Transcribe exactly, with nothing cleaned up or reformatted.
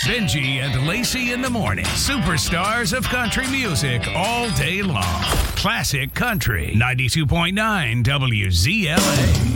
Benji and Lacey in the morning. Superstars of country music all day long. Classic Country. ninety-two point nine W Z L A.